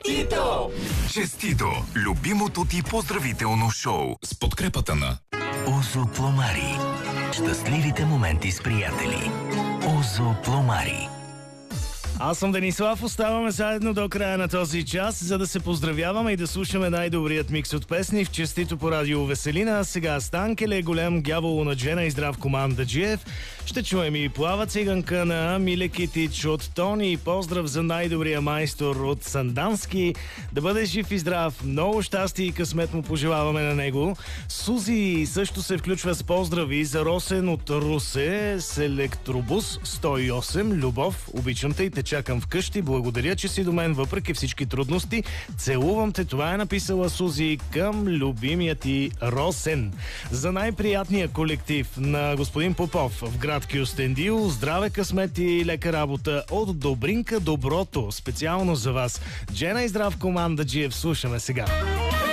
Честито! Честито! Любимото ти поздравително шоу с подкрепата на Озо Пломари. Щастливите моменти с приятели. Озо Пломари. Аз съм Денислав, оставаме заедно до края на този час, за да се поздравяваме и да слушаме най-добрият микс от песни в Честито по радио Веселина. Сега Станкеле, Голям дявол на Джена и Здравко Мандаджиев. Ще чуем и Плава циганка на Миле Китич от Тони. Поздрав за най-добрия майстор от Сандански. Да бъде жив и здрав. Много щастие и късмет му пожелаваме на него. Сузи също се включва с поздрави за Росен от Русе с електробус 108. Любов, обичам те и те чакам вкъщи. Благодаря, че си до мен въпреки всички трудности. Целувам те. Това е написала Сузи към любимия ти Росен. За най-приятния колектив на господин Попов в град Кюстендил. Здраве, късмет и лека работа от Добринка Доброто. Специално за вас. Джена и Здравко Мандаджиев. Слушаме сега.